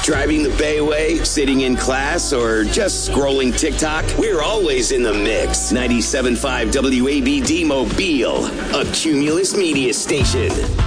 Driving the Bayway, sitting in class, or just scrolling TikTok? We're always in the mix. 97.5 WABD Mobile, a Cumulus media station.